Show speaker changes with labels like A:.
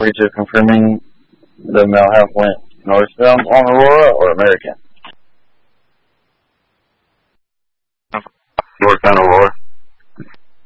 A: Breacher confirming the Malham went northbound on Aurora or American?
B: Northbound Aurora.